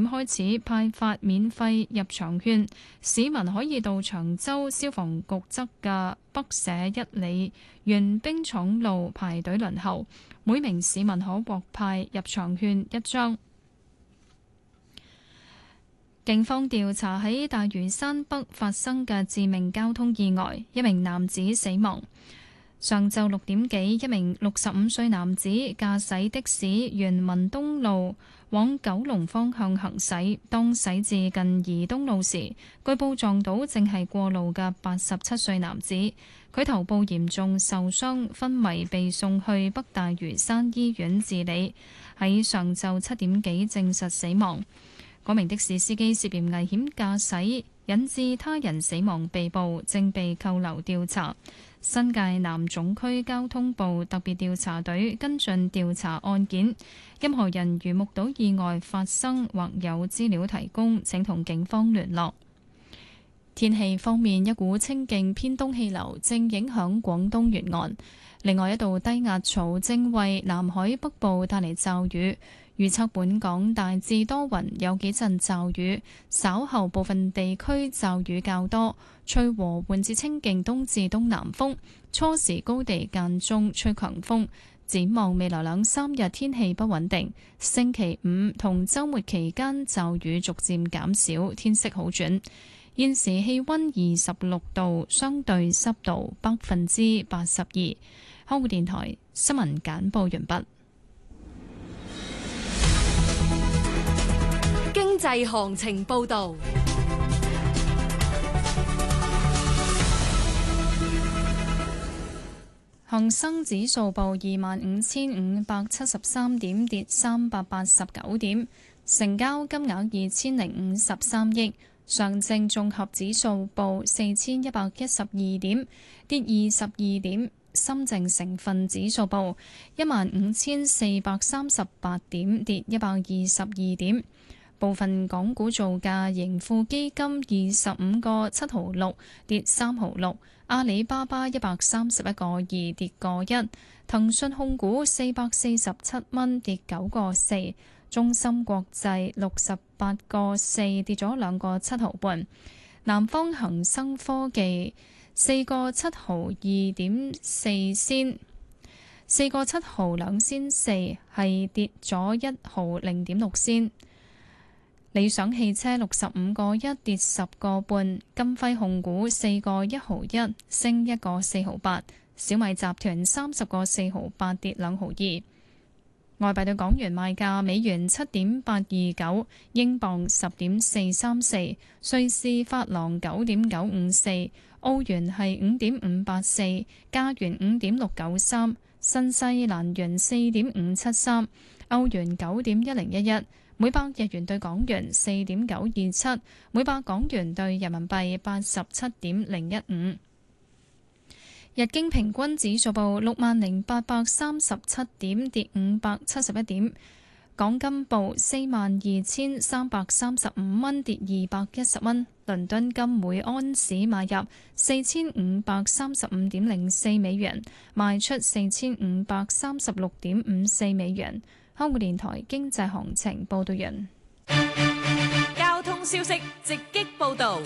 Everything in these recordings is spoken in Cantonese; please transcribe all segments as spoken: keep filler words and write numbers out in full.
開始派發免費入場券，市民可以到長洲消防局側嘅北社一里沿冰廠路排隊輪候，每名市民可獲派入場券一張。警方調查喺大嶼山北發生嘅致命交通意外，一名男子死亡。上晝六點幾，一名六十五歲男子駕駛的士沿文東路往九龍方向行駛，當駛至近怡東路時，據報撞到正係過路嘅八十七歲男子，佢頭部嚴重受傷，昏迷被送去北大嶼山醫院治理，喺上晝七點幾證實死亡。嗰名的士司機涉嫌危險駕駛，引致他人死亡被捕，正被扣留調查。新界南總區交通部特別調查隊跟進調查案件，任何人如目睹意外發生或有資料提供，請同警方聯絡。天氣方面，一股清勁偏東氣流正影響廣東沿岸，另外一道低壓槽正為南海北部帶嚟驟雨。預測本港大致多雲，有幾陣驟雨，稍後部分地區驟雨較多，吹和緩至清勁東至東南風，初時高地間中吹強風。展望未來兩三日天氣不穩定，星期五同週末期間驟雨逐漸減少，天色好轉。現時氣溫二十六度，相對濕度百分之八十二。香港電台新聞簡報完畢。 經濟行情報道， 恒生指數報二萬五千五百七十三點，跌三百八十九點，成交金額二千零五十三億。上證綜合指數報四千一百一十二點，跌二十二點。深證成分指數報一萬五千四百三十八點，跌一百二十二點。部分港股造價，盈富基金二十五個七毫六，跌三毫六；阿里巴巴一百三十一個二，跌個一；騰訊控股四百四十七蚊，跌九個四；中芯國際六十八個四，跌咗兩個七毫半；南方恒生科技四個七毫二點四仙，四個七毫兩仙四，係跌咗一毫零點六仙。理想汽車六十五個一，跌十個半，金輝控股四個一毫一，升一個四毫八，小米集團三十個四毫八，跌兩毫二。外幣對港元賣價：美元七點八二九，英鎊十點四三四，瑞士法郎九點九五四，澳元係五點五八四，加元五點六九三，新西蘭元四點五七三，歐元九點一零一一。每百日元對港元四點九二七，每百港元對人民幣八十七點零一五。日經平均指數報六萬零八百三十七點，跌五百七十一點。港金報四萬二千三百三十五蚊，跌二百一十蚊。倫敦金每安士買入四千五百三十五點零四美元，賣出四千五百三十六點五四美元。香港電台經濟行情報道完。 交通消息直擊報道。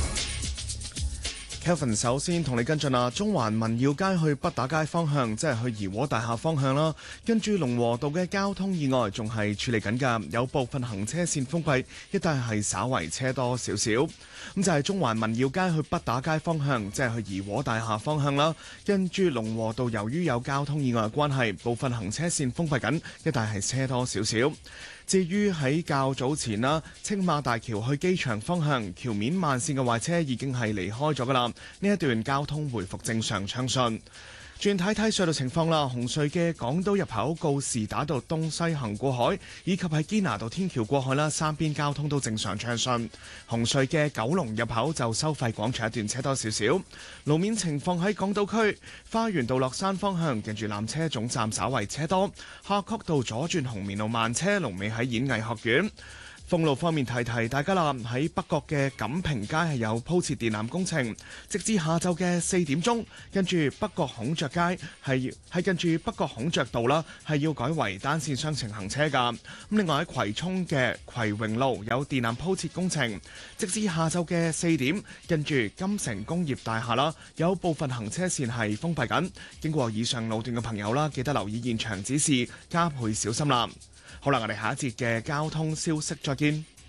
Kevin 首先同你跟進啊，中環民耀街去畢打街方向，即係去怡和大廈方向啦。跟住龍和道嘅交通意外仲係處理緊㗎，有部分行車線封閉，一帶係稍為車多少少。咁就係中環民耀街去畢打街方向，即係去怡和大廈方向啦。跟住龍和道由於有交通意外嘅關係，部分行車線封閉緊，一帶係車多少少。至於喺較早前啦，青馬大橋去機場方向橋面慢線嘅壞車已經係離開咗㗎啦，呢一段交通回復正常暢順。轉睇睇隧道情況啦，紅隧嘅港島入口告士打道東西行過海，以及喺堅拿道天橋過海啦，三邊交通都正常暢順。紅隧嘅九龍入口就收費廣場一段車多少少。路面情況喺港島區花園道落山方向，近住纜車總站稍為車多。夏慤道左轉紅棉路慢車，龍尾喺演藝學院。 封路方面提提大家啦，喺北角嘅錦屏街係有鋪設電纜工程，直至下晝嘅四點鐘，跟住北角孔雀街係係跟住北角孔雀道啦，係要改為單線雙程行車㗎。咁另外喺葵涌嘅葵榮路有電纜鋪設工程，直至下晝嘅四點，跟住金城工業大廈啦，有部分行車線係封閉緊。經過以上路段嘅朋友啦，記得留意現場指示，加倍小心啦。好啦，我哋下一節嘅交通消息再見。